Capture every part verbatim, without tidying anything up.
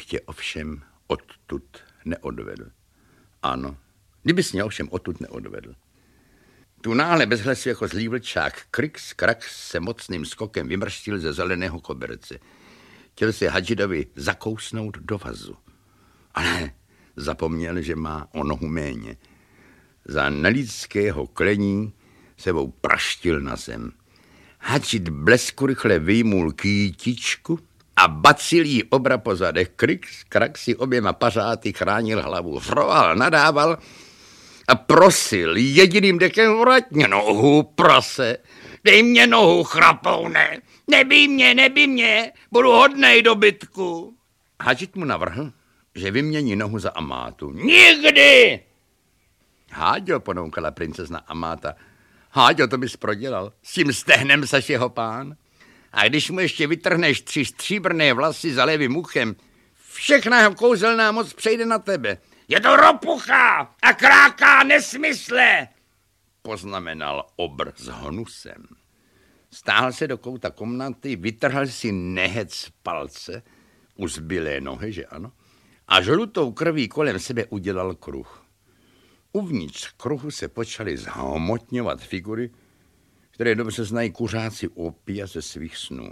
tě ovšem odtud neodvedl. Ano, kdybys mě ovšem odtud neodvedl. Tu náhle bez hlasu jako zlý vlčák Krix Krax se mocným skokem vymrštil ze zeleného koberce. Chtěl se Hadžidovi zakousnout do vazu. Ale zapomněl, že má o nohu méně. Za nelidského klení sebou praštil na zem. Hadžid blesku rychle vyjmul kýtičku a bacil jí obra po zadech. Krix Krax si oběma pařáty chránil hlavu. Froval, nadával a prosil jediným dechem: vrať mě nohu, prase, dej mě nohu, chrapoune, nebij mě, nebij mě, budu hodnej dobytku. Hadžid mu navrhl, že vymění nohu za Amátu. Nikdy! Háďo, ponoukala princezna Amáta. Háďo, to bys prodělal, s tím stehnem saš jeho pán. A když mu ještě vytrhneš tři stříbrné vlasy za levým uchem, všechna jeho kouzelná moc přejde na tebe. Je to ropucha a kráká nesmysle, poznamenal obr s hnusem. Stáhl se do kouta komnaty, vytrhl si nehec z palce, u zbylé nohy, že ano, a žlutou krví kolem sebe udělal kruh. Uvnitř kruhu se počaly zhmotňovat figury, které dobře znají kuřáci opia ze svých snů.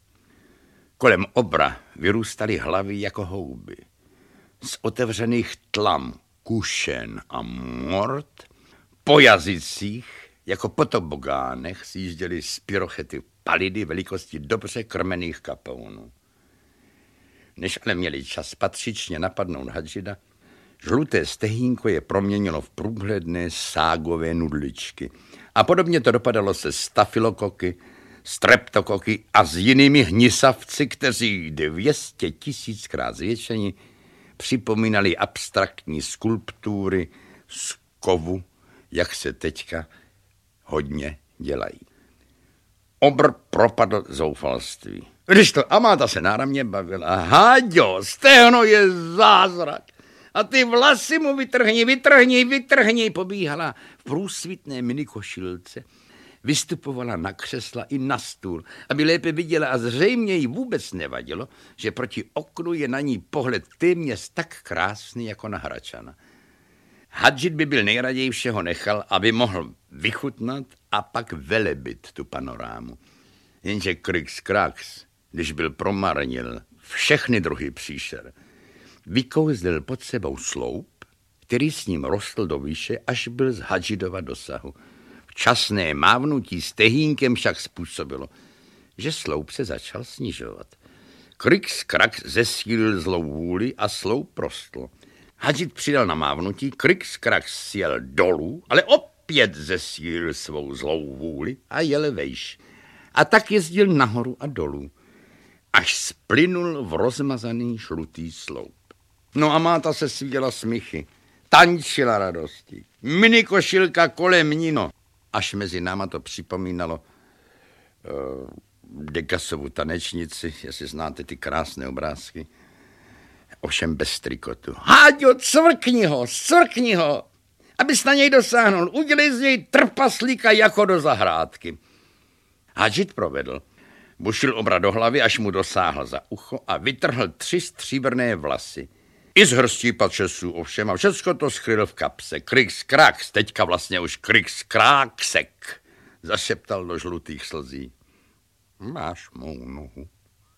Kolem obra vyrůstaly hlavy jako houby. Z otevřených tlam, kušen a mort, po jazycích, jako po tobogánech, sjížděly z pyrochety palidy velikosti dobře krmených kapounů. Než ale měli čas patřičně napadnout Hadžida, žluté stehínko je proměnilo v průhledné ságové nudličky. A podobně to dopadalo se stafilokoky, streptokoky a s jinými hnisavci, kteří dvěstě tisíckrát zvětšení připomínali abstraktní skulptury z kovu, jak se teďka hodně dělají. Obr propadl zoufalství. Když to Amáta se náramně bavila. Háďo, stehno je zázrak. A ty vlasy mu vytrhni, vytrhni, vytrhni, pobíhala v průsvitné minikošilce. Vystupovala na křesla i na stůl, aby lépe viděla a zřejmě jí vůbec nevadilo, že proti oknu je na ní pohled téměř tak krásný jako na Hračana. Hadžid by byl nejraději všeho nechal, aby mohl vychutnat a pak velebit tu panorámu. Jenže Krix Krax, když byl promarnil všechny druhy příšer, vykouzlil pod sebou sloup, který s ním rostl do výše, až byl z Hadžidova dosahu. Včasné mávnutí stehínkem však způsobilo, že sloup se začal snižovat. Krix Krax zesílil zlou vůli a sloup rostl. Hadžid přidal na mávnutí, Krix Krax sjel dolů, ale opět zesílil svou zlou vůli a jel vejš. A tak jezdil nahoru a dolů, až splynul v rozmazaný žlutý sloup. No a Amáta se svíjela smíchy, tančila radosti, minikošilka kolem ní, no. Až mezi náma to připomínalo uh, Degasovu tanečnici, jestli znáte ty krásné obrázky, ovšem bez trikotu. Háďo, cvrkni ho, cvrkni ho, abys na něj dosáhnul, udělej z něj trpaslíka jako do zahrádky. Hadžid provedl. Bušil obra do hlavy, až mu dosáhl za ucho a vytrhl tři stříbrné vlasy. I z hrstí pačesů ovšem a všecko to skryl v kapse. Krix Krax, teďka vlastně už Krix Kraxek, zašeptal do žlutých slzí. Máš mou nohu.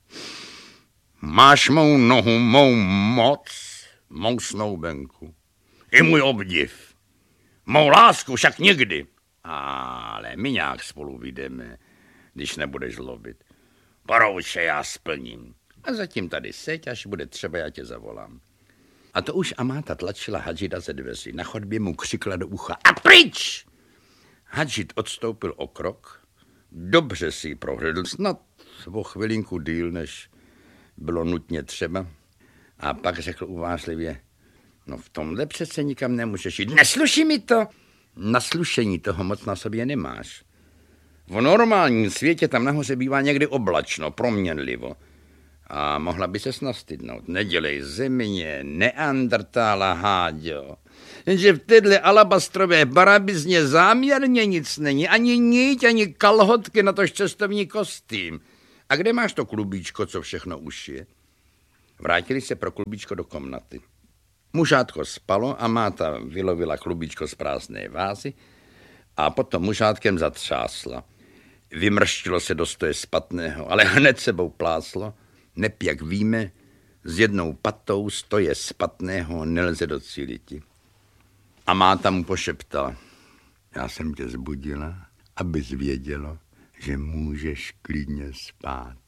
Máš mou nohu, mou moc, mou snoubenku. I můj obdiv. Mou lásku však nikdy. Ale my nějak spolu vyjdeme, když nebudeš zlobit. Porouče, já splním. A zatím tady seď, až bude třeba, já tě zavolám. A to už Amáta tlačila Hadžida ze dveří. Na chodbě mu křikla do ucha. A pryč! Hadžid odstoupil o krok. Dobře si ji prohlédl, snad o chvilinku díl, než bylo nutně třeba. A pak řekl uvážlivě. No v tomhle přece nikam nemůžeš jít. Nesluší mi to. Na slušení toho moc na sobě nemáš. V normálním světě tam nahoře bývá někdy oblačno, proměnlivo. A mohla by ses nastydnout. Nedělej země, neandertála, Háďo. Jenže v téhle alabastrové barabizně záměrně nic není. Ani niť, ani kalhotky, na tož cestovní kostým. A kde máš to klubíčko, co všechno ušije? Vrátili se pro Klubíčko do komnaty. Mužátko spalo a máta vylovila Klubíčko z prázdné vázy a potom mužátkem zatřásla. Vymrštilo se do stoje spatného, ale hned sebou pláslo, neb jak víme, s jednou patou stoje spatného nelze docíliti. A máta mu pošeptala: já jsem tě zbudila, abys vědělo, že můžeš klidně spát.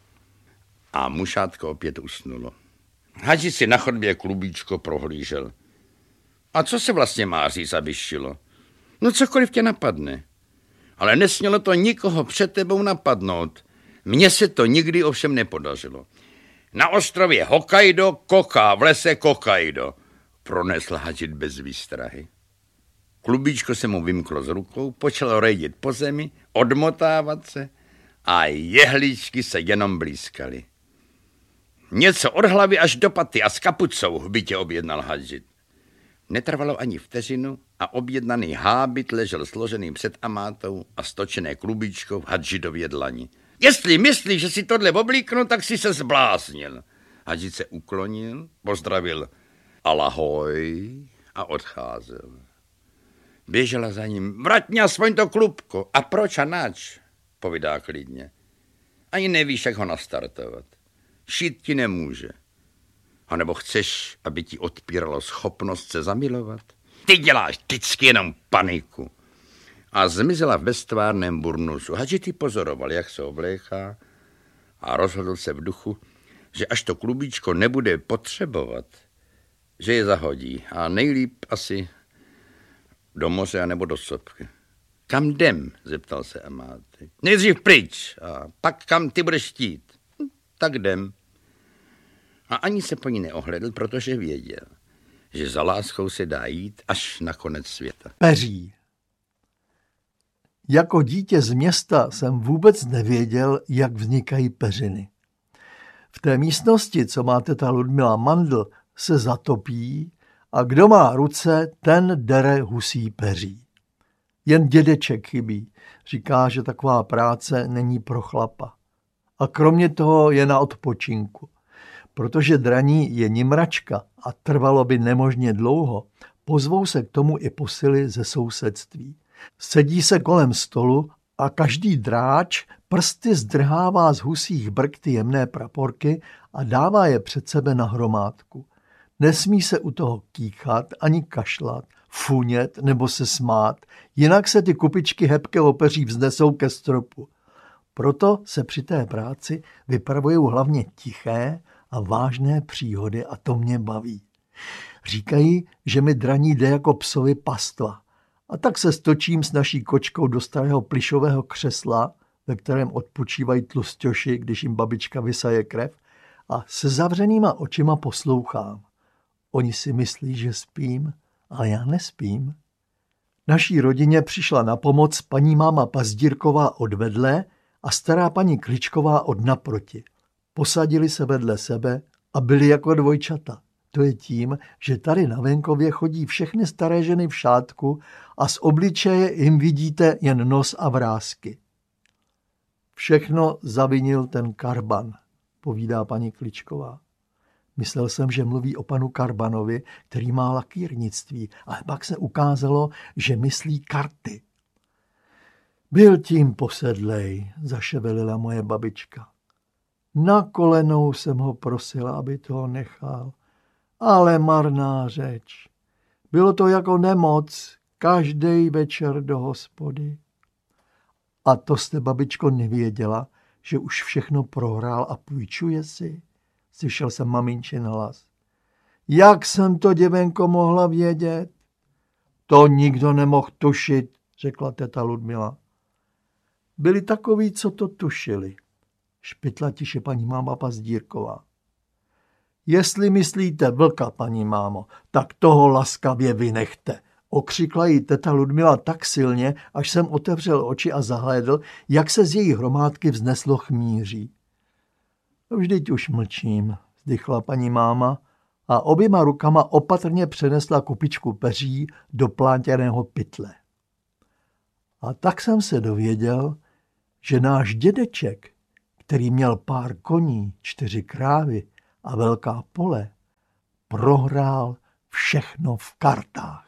A mužátko opět usnulo. Hadži si na chodbě Klubíčko prohlížel. A co se vlastně má říct, aby šilo? No cokoliv tě napadne. Ale nesmělo to nikoho před tebou napadnout. Mně se to nikdy ovšem nepodařilo. Na ostrově Hokkaido koká, v lese kokaido, pronesl Hadžit bez výstrahy. Klubíčko se mu vymklo z rukou, počalo rejdit po zemi, odmotávat se a jehličky se jenom blízkaly. Něco od hlavy až do paty a s kapucou, hbitě objednal Hadžit. Netrvalo ani vteřinu a objednaný hábit ležel složený před amátou a stočené Klubíčko v Hadžitově dlani. Jestli myslíš, že si tohle oblíknu, tak si se zbláznil. Hadžit se uklonil, pozdravil alahoj a odcházel. Běžela za ním: vrať mě aspoň to klubko. A proč a nač? Povídá klidně. Ani nevíš, jak ho nastartovat. Šít ti nemůže. A nebo chceš, aby ti odpíralo schopnost se zamilovat? Ty děláš vždycky jenom paniku. A zmizela v beztvárném burnusu. Hadžit ji pozoroval, jak se obléchá, a rozhodl se v duchu, že až to Klubíčko nebude potřebovat, že je zahodí. A nejlíp asi do moře anebo do sopky. Kam jdem? Zeptal se amáty. Nejdřív pryč a pak kam ty budeš chtít. Hm, tak jdem. A ani se po ní neohledl, protože věděl, že za láskou se dá jít až na konec světa. Peří. Jako dítě z města jsem vůbec nevěděl, jak vznikají peřiny. V té místnosti, co má teta Ludmila Mandl, se zatopí a kdo má ruce, ten dere husí peří. Jen dědeček chybí. Říká, že taková práce není pro chlapa. A kromě toho je na odpočinku. Protože draní je nimračka a trvalo by nemožně dlouho, pozvou se k tomu i posily ze sousedství. Sedí se kolem stolu a každý dráč prsty zdrhává z husích brk ty jemné praporky a dává je před sebe na hromádku. Nesmí se u toho kýchat ani kašlat, funět nebo se smát, jinak se ty kupičky hebké opeří vznesou ke stropu. Proto se při té práci vypravují hlavně tiché a vážné příhody a to mě baví. Říkají, že mi draní jde jako psovi pastva. A tak se stočím s naší kočkou do starého plišového křesla, ve kterém odpočívají tlusťoši, když jim babička vysaje krev, a se zavřenýma očima poslouchám. Oni si myslí, že spím, ale já nespím. Naší rodině přišla na pomoc paní máma Pazdírková od vedle a stará paní Kličková od naproti. Posadili se vedle sebe a byli jako dvojčata. To je tím, že tady na venkově chodí všechny staré ženy v šátku a z obličeje jim vidíte jen nos a vrásky. Všechno zavinil ten Karban, povídá paní Kličková. Myslel jsem, že mluví o panu Karbanovi, který má lakírnictví, ale pak se ukázalo, že myslí karty. Byl tím posedlej, zaševelila moje babička. Na kolenou jsem ho prosila, aby toho nechal. Ale marná řeč. Bylo to jako nemoc, každý večer do hospody. A to jste, babičko, nevěděla, že už všechno prohrál a půjčuje si? Slyšel jsem maminčin hlas. Jak jsem to, děvenko, mohla vědět? To nikdo nemohl tušit, řekla teta Ludmila. Byli takoví, co to tušili, špitla tiše paní máma Pazdírková. Jestli myslíte vlka, paní mámo, tak toho laskavě vynechte, okřikla jí teta Ludmila tak silně, až jsem otevřel oči a zahlédl, jak se z její hromádky vzneslo chmíří. Vždyť už mlčím, vzdychla paní máma a oběma rukama opatrně přenesla kupičku peří do plátěného pytle. A tak jsem se dověděl, že náš dědeček, který měl pár koní, čtyři krávy a velká pole prohrál všechno v kartách.